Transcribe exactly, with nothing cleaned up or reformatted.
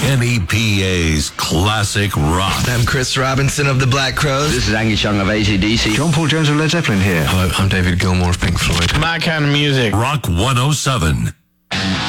N E P A's Classic Rock. I'm Chris Robinson of the Black Crowes. This is Angus Young of A C D C. John Paul Jones of Led Zeppelin here. Hello, I'm David Gilmour of Pink Floyd. My kind of music. Rock one oh seven.